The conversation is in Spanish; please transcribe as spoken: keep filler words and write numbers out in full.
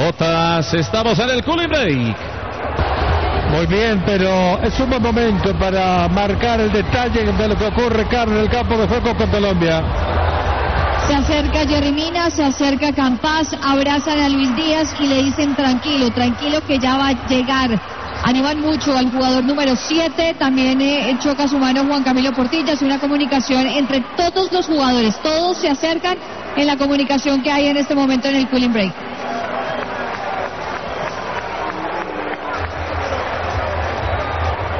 Jotas, estamos en el cooling break. Muy bien, pero es un buen momento para marcar el detalle de lo que ocurre, Carlos, en el campo de juego con Colombia. Se acerca Jerry Mina, se acerca Campas, abrazan a Luis Díaz y le dicen tranquilo, tranquilo que ya va a llegar. Animan mucho al jugador número siete, también eh, choca su mano Juan Camilo Portilla, es una comunicación entre todos los jugadores, todos se acercan en la comunicación que hay en este momento en el cooling break.